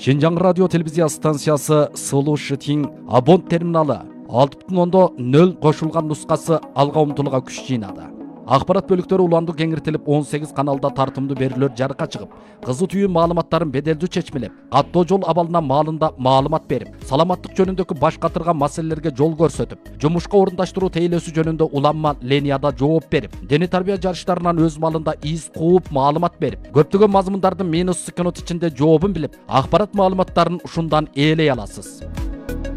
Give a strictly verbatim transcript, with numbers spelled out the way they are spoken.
Шинжаң радио телевизия станциясы Сылу Шытин абонт терминалы алты бүтүн ондон нөл кошулган нускасы алга умтулууга күч жыйнады. Акпарат бөлүктөрү уланды кеңиртилип он сегиз каналда тартымдуу берүүлөр жарыкка чыгып, кызы түйүү маалыматтарын беделдүү чечмелеп, каттоо жол абалына маалында маалымат берип, саламаттык жөнүндөгү баш катырган маселелерге жол көрсөтүп, жумушка орундаштыруу тейлөөсү жөнүндө уланма линияда жооп берип, дене тарбия жарыштарынан өз малында из кууп маалымат берип, көптөгөн мазмундардын минус секунд ичинде жообун билип, акпарат маалыматтарын ушундан ээлей аласыз.